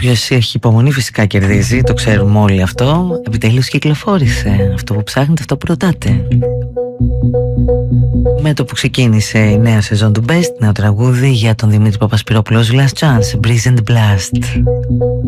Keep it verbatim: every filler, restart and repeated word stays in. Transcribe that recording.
Όποιος έχει υπομονή φυσικά κερδίζει, το ξέρουμε όλοι αυτό. Επιτέλους κυκλοφόρησε αυτό που ψάχνετε, αυτό που ρωτάτε. Με το που ξεκίνησε η νέα σεζόν του Best, νέο τραγούδι για τον Δημήτρη Παπασπυρόπουλο, Last Chance, Breeze and Blast.